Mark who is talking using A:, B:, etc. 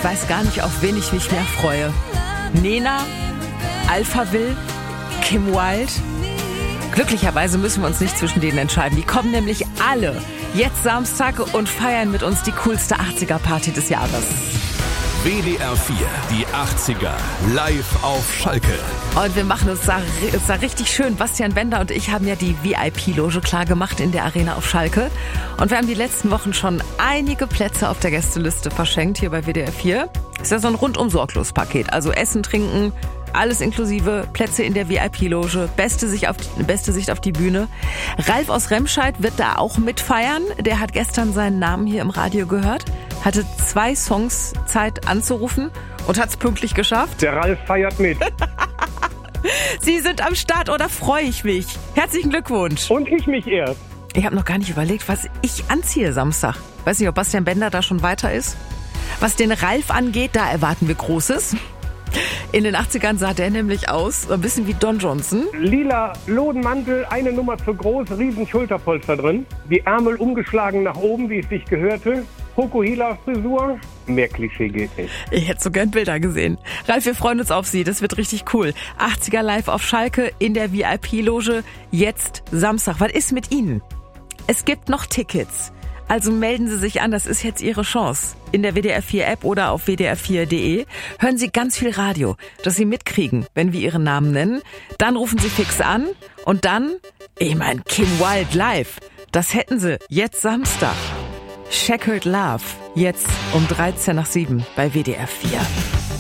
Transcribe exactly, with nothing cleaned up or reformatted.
A: Ich weiß gar nicht, auf wen ich mich mehr freue. Nena, Alphaville, Kim Wilde. Glücklicherweise müssen wir uns nicht zwischen denen entscheiden. Die kommen nämlich alle jetzt Samstag und feiern mit uns die coolste achtziger-Party des Jahres.
B: W D R vier, die achtziger, live auf Schalke.
A: Und wir machen es da, es da richtig schön. Bastian Bender und ich haben ja die V I P-Loge klar gemacht in der Arena auf Schalke. Und wir haben die letzten Wochen schon einige Plätze auf der Gästeliste verschenkt hier bei W D R vier. Ist ja so ein rundum sorglos Paket. Also Essen, Trinken, alles inklusive, Plätze in der V I P-Loge, beste Sicht auf, beste Sicht auf die Bühne. Ralf aus Remscheid wird da auch mitfeiern. Der hat gestern seinen Namen hier im Radio gehört, hatte zwei Songs Zeit anzurufen und hat es pünktlich geschafft.
C: Der Ralf feiert mit.
A: Sie sind am Start, oder freue ich mich? Herzlichen Glückwunsch.
C: Und ich mich erst.
A: Ich habe noch gar nicht überlegt, was ich anziehe Samstag. Weiß nicht, ob Bastian Bender da schon weiter ist. Was den Ralf angeht, da erwarten wir Großes. In den achtzigern sah der nämlich aus, so ein bisschen wie Don Johnson.
C: Lila Lodenmantel, eine Nummer zu groß, riesen Schulterpolster drin. Die Ärmel umgeschlagen nach oben, wie es sich gehörte. Fokuhila-Frisur. Mehr Klischee geht nicht.
A: Ich hätte so gern Bilder gesehen. Ralf, wir freuen uns auf Sie. Das wird richtig cool. achtziger live auf Schalke in der V I P-Loge. Jetzt Samstag. Was ist mit Ihnen? Es gibt noch Tickets. Also melden Sie sich an, das ist jetzt Ihre Chance. In der W D R vier App oder auf w d r vier punkt d e hören Sie ganz viel Radio, dass Sie mitkriegen, wenn wir Ihren Namen nennen. Dann rufen Sie fix an und dann, ich mein, Kim Wilde live. Das hätten Sie jetzt Samstag. Shackled Love, jetzt um dreizehn nach sieben bei W D R vier.